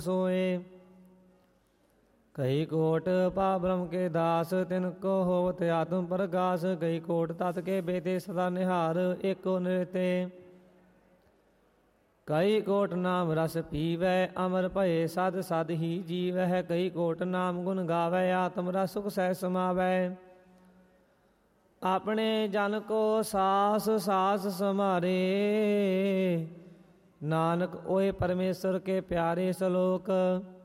सोए। कई कोट पा ब्रह्म के दास तिनको होवत आत्म प्रकाश। कई कोट तत् के बेते सदा निहार एको नृत्य। कई कोट नाम रस पीवै अमर भये सद सद ही जीवै। कई कोट नाम गुण गावै आत्म रस सुख सह समावै। अपने जन को सास सास समारे नानक ओए परमेश्वर के प्यारे सलोक।